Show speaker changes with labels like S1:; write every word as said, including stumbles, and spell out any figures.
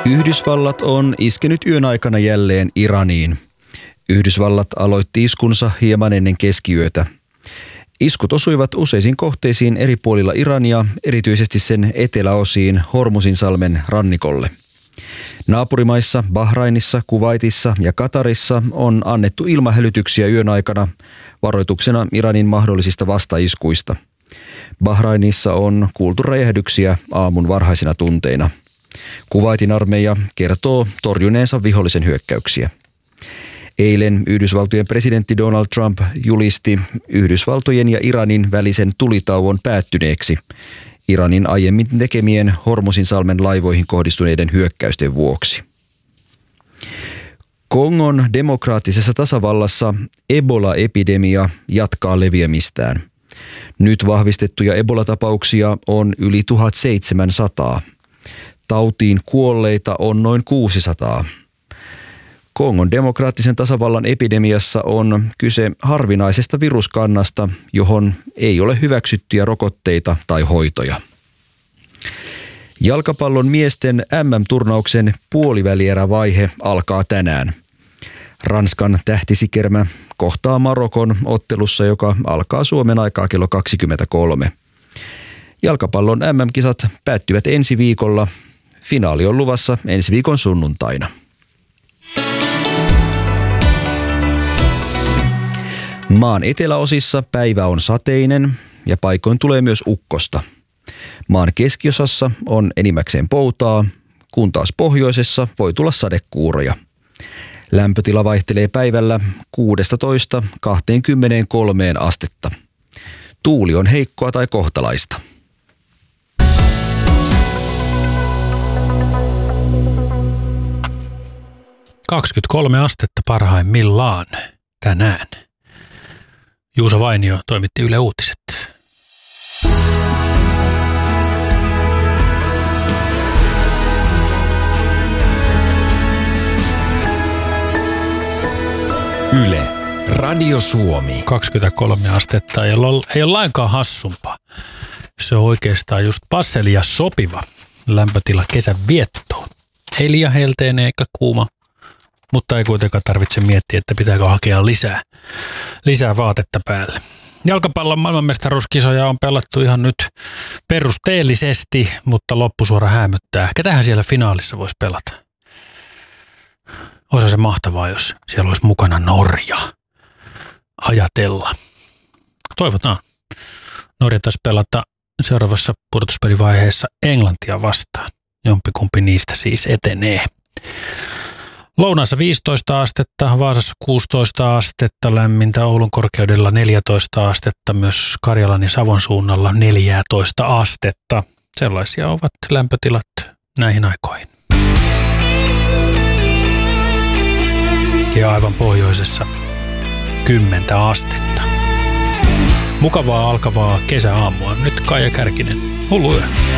S1: Yhdysvallat on iskenyt yön aikana jälleen Iraniin. Yhdysvallat aloitti iskunsa hieman ennen keskiyötä. Iskut osuivat useisiin kohteisiin eri puolilla Irania, erityisesti sen eteläosiin Hormuzinsalmen rannikolle. Naapurimaissa Bahrainissa, Kuwaitissa ja Katarissa on annettu ilmahälytyksiä yön aikana varoituksena Iranin mahdollisista vastaiskuista. Bahrainissa on kuultu räjähdyksiä aamun varhaisina tunteina. Kuwaitin armeija kertoo torjuneensa vihollisen hyökkäyksiä. Eilen Yhdysvaltojen presidentti Donald Trump julisti Yhdysvaltojen ja Iranin välisen tulitauon päättyneeksi Iranin aiemmin tekemien Hormuzinsalmen laivoihin kohdistuneiden hyökkäysten vuoksi. Kongon demokraattisessa tasavallassa Ebola-epidemia jatkaa leviämistään. Nyt vahvistettuja Ebola-tapauksia on yli tuhatseitsemänsataa. Tautiin kuolleita on noin kuusisataa. Kongon demokraattisen tasavallan epidemiassa on kyse harvinaisesta viruskannasta, johon ei ole hyväksyttyjä rokotteita tai hoitoja. Jalkapallon miesten äm äm-turnauksen puolivälierävaihe alkaa tänään. Ranskan tähtisikermä kohtaa Marokon ottelussa, joka alkaa Suomen aikaa kello kaksikymmentäkolme. Jalkapallon äm äm-kisat päättyvät ensi viikolla. Finaali on luvassa ensi viikon sunnuntaina. Maan eteläosissa päivä on sateinen ja paikoin tulee myös ukkosta. Maan keskiosassa on enimmäkseen poutaa, kun taas pohjoisessa voi tulla sadekuuroja. Lämpötila vaihtelee päivällä kuusitoista kaksikymmentäkolme astetta. Tuuli on heikkoa tai kohtalaista.
S2: kaksikymmentäkolme astetta parhaimmillaan tänään. Juuso Vainio toimitti Yle Uutiset.
S3: Yle, Radio Suomi.
S2: kaksikymmentäkolme astetta ei ole, ei ole lainkaan hassumpaa. Se on oikeastaan just passeli ja sopiva lämpötila kesän viettoon. Ei liian helteinen eikä kuuma, mutta ei kuitenkaan tarvitse miettiä, että pitääkö hakea lisää, lisää vaatetta päälle. Jalkapallon maailmanmestaruuskisoja on pelattu ihan nyt perusteellisesti, mutta loppusuora häämöttää. Ketähän siellä finaalissa voisi pelata? Olisi se mahtavaa, jos siellä olisi mukana Norja. Ajatella. Toivotaan. Norja taisi pelata seuraavassa pudotuspelivaiheessa Englantia vastaan. Jompikumpi niistä siis etenee. Lounaassa viisitoista astetta, Vaasassa kuusitoista astetta, lämmintä Oulun korkeudella neljätoista astetta, myös Karjalan ja Savon suunnalla neljätoista astetta. Sellaisia ovat lämpötilat näihin aikoihin. Ja aivan pohjoisessa kymmentä astetta. Mukavaa alkavaa kesäaamua. Nyt Kaija Kärkinen. Hullu yö.